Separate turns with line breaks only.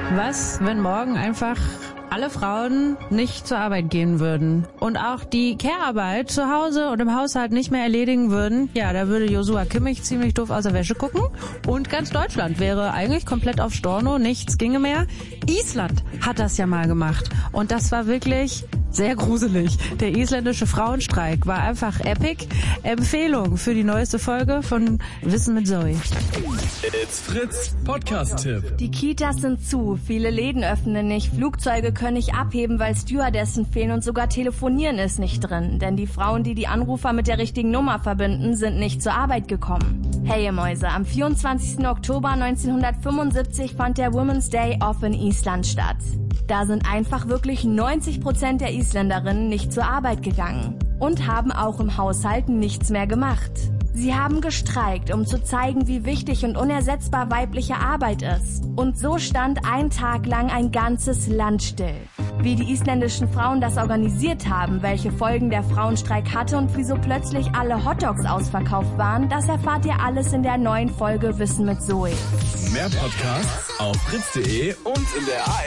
Was, wenn morgen einfach alle Frauen nicht zur Arbeit gehen würden und auch die Care-Arbeit zu Hause und im Haushalt nicht mehr erledigen würden? Ja, da würde Joshua Kimmich ziemlich doof aus der Wäsche gucken und ganz Deutschland wäre eigentlich komplett auf Storno, nichts ginge mehr. Island hat das ja mal gemacht und das war wirklich sehr gruselig. Der isländische Frauenstreik war einfach epic. Empfehlung für die neueste Folge von Wissen mit Zoe.
It's Fritz Podcast-Tipp.
Die Kitas sind zu, viele Läden öffnen nicht, Flugzeuge können nicht abheben, weil Stewardessen fehlen und sogar Telefonieren ist nicht drin. Denn die Frauen, die die Anrufer mit der richtigen Nummer verbinden, sind nicht zur Arbeit gekommen. Hey ihr Mäuse, am 24. Oktober 1975 fand der Women's Day Off in Island statt. Da sind einfach wirklich 90% der Isländerinnen nicht zur Arbeit gegangen und haben auch im Haushalt nichts mehr gemacht. Sie haben gestreikt, um zu zeigen, wie wichtig und unersetzbar weibliche Arbeit ist. Und so stand ein Tag lang ein ganzes Land still. Wie die isländischen Frauen das organisiert haben, welche Folgen der Frauenstreik hatte und wieso plötzlich alle Hotdogs ausverkauft waren, das erfahrt ihr alles in der neuen Folge Wissen mit Zoe.
Mehr Podcasts auf fritz.de und in der ARD